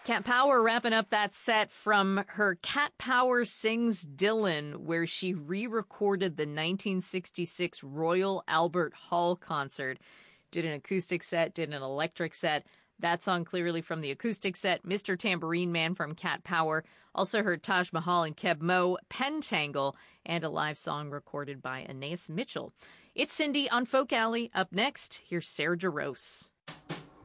Cat Power wrapping up that set from her Cat Power Sings Dylan, where she re-recorded the 1966 Royal Albert Hall concert. Did an acoustic set, did an electric set. That song clearly from the acoustic set. Mr. Tambourine Man from Cat Power. Also heard Taj Mahal and Keb Mo, Pentangle, and a live song recorded by Anais Mitchell. It's Cindy on Folk Alley. Up next, here's Sarah Jarosz.